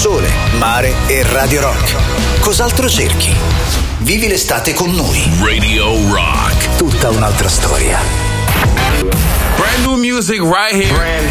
sole, mare e Radio Rock. Cos'altro cerchi? Vivi l'estate con noi. Radio Rock. Tutta un'altra storia. Brand new music right here.